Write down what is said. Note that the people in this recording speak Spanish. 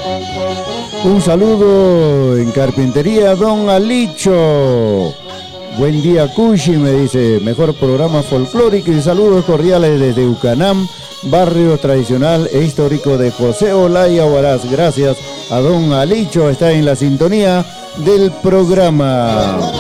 Un saludo en carpintería, don Alicho. Buen día, Cushi, me dice, mejor programa folclórico y saludos cordiales desde Ucanam, barrio tradicional e histórico de José Olaya Huaraz. Gracias a don Alicho, está en la sintonía del programa.